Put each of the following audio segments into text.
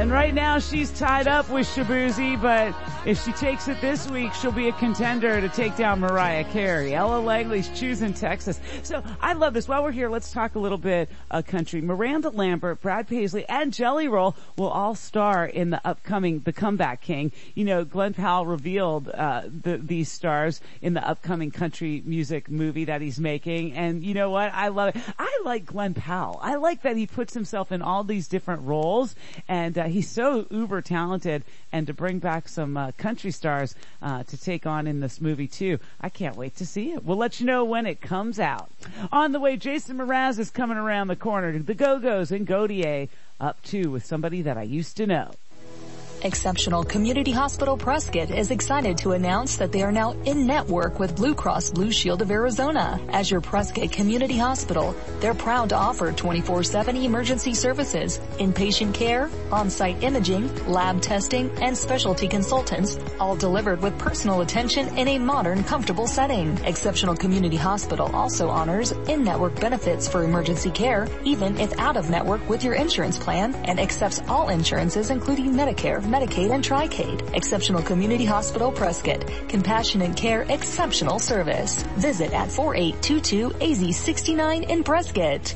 And right now she's tied up with Shabuzi, but if she takes it this week, she'll be a contender to take down Mariah Carey. Ella Langley's choosing Texas. So I love this. While we're here, let's talk a little bit country. Miranda Lambert, Brad Paisley, and Jelly Roll will all star in the upcoming The Comeback King. You know, Glenn Powell revealed these stars in the upcoming country music movie that he's making. And you know what? I love it. I like Glenn Powell. I like that he puts himself in all these different roles, and he's so uber talented. And to bring back some country stars to take on in this movie too. I can't wait to see it. We'll let you know when it comes out. On the way, Jason Mraz is coming around the corner. The Go-Go's and Gaudier up too with somebody that I used to know. Exceptional Community Hospital Prescott is excited to announce that they are now in network with Blue Cross Blue Shield of Arizona. As your Prescott Community Hospital, they're proud to offer 24/7 emergency services, inpatient care, on-site imaging, lab testing, and specialty consultants, all delivered with personal attention in a modern, comfortable setting. Exceptional Community Hospital also honors in-network benefits for emergency care, even if out-of-network with your insurance plan, and accepts all insurances including Medicare, Medicaid, and Tricade. Exceptional Community Hospital Prescott. Compassionate care, exceptional service. Visit at 4822 AZ69 in Prescott.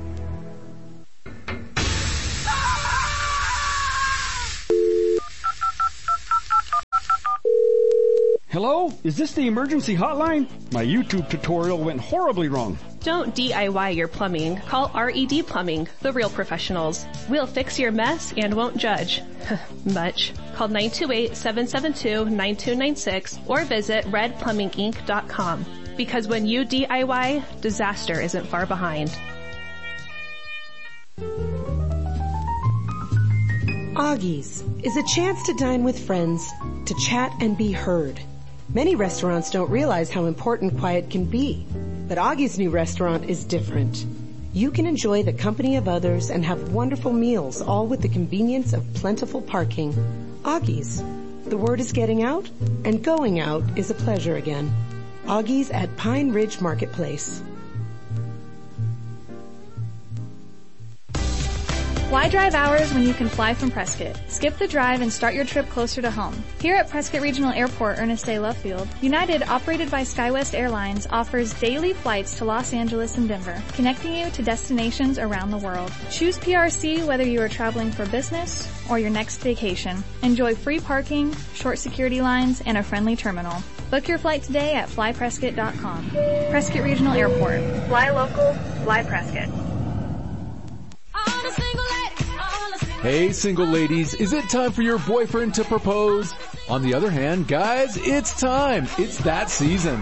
Hello? Is this the emergency hotline? My YouTube tutorial went horribly wrong. Don't DIY your plumbing. Call RED Plumbing, the real professionals. We'll fix your mess and won't judge. Much. Call 928-772-9296 or visit redplumbinginc.com. Because when you DIY, disaster isn't far behind. Augie's is a chance to dine with friends, to chat and be heard. Many restaurants don't realize how important quiet can be, but Augie's new restaurant is different. You can enjoy the company of others and have wonderful meals, all with the convenience of plentiful parking. Augie's. The word is getting out, and going out is a pleasure again. Augie's at Pine Ridge Marketplace. Why drive hours when you can fly from Prescott? Skip the drive and start your trip closer to home. Here at Prescott Regional Airport, Ernest A. Love Field, United, operated by SkyWest Airlines, offers daily flights to Los Angeles and Denver, connecting you to destinations around the world. Choose PRC whether you are traveling for business or your next vacation. Enjoy free parking, short security lines, and a friendly terminal. Book your flight today at flyprescott.com. Prescott Regional Airport. Fly local, fly Prescott. Hey, single ladies, is it time for your boyfriend to propose? On the other hand, guys, it's time. It's that season.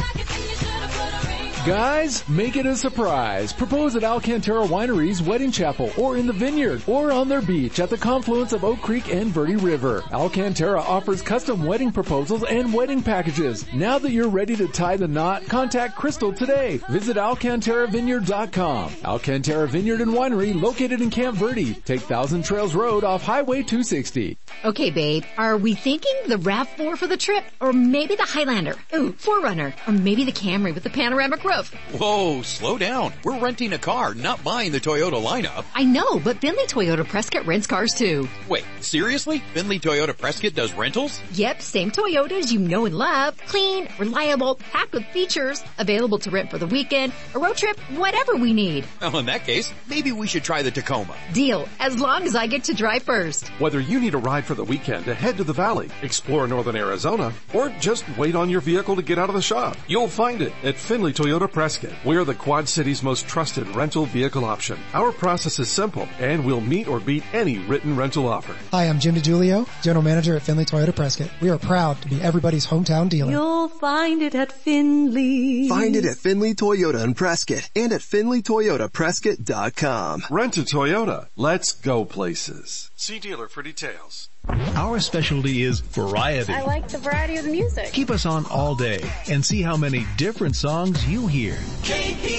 Guys, make it a surprise. Propose at Alcantara Winery's Wedding Chapel or in the Vineyard or on their beach at the confluence of Oak Creek and Verde River. Alcantara offers custom wedding proposals and wedding packages. Now that you're ready to tie the knot, contact Crystal today. Visit AlcantaraVineyard.com. Alcantara Vineyard and Winery located in Camp Verde. Take Thousand Trails Road off Highway 260. Okay, babe, are we thinking the RAV4 for the trip? Or maybe the Highlander? Ooh, 4Runner. Or maybe the Camry with the panoramic roof? Whoa, slow down. We're renting a car, not buying the Toyota lineup. I know, but Finley Toyota Prescott rents cars too. Wait, seriously? Finley Toyota Prescott does rentals? Yep, same Toyotas you know and love. Clean, reliable, packed with features. Available to rent for the weekend, a road trip, whatever we need. Well, in that case, maybe we should try the Tacoma. Deal, as long as I get to drive first. Whether you need a ride for the weekend to head to the valley, explore northern Arizona, or just wait on your vehicle to get out of the shop, you'll find it at Finley Toyota Prescott. We're the Quad City's most trusted rental vehicle option. Our process is simple, and we'll meet or beat any written rental offer. Hi, I'm Jim DiGiulio, General Manager at Finley Toyota Prescott. We are proud to be everybody's hometown dealer. You'll find it at Finley. Find it at Finley Toyota in Prescott and at FinleyToyotaPrescott.com. Rent a Toyota. Let's go places. See dealer for details. Our specialty is variety. I like the variety of the music. Keep us on all day and see how many different songs you hear.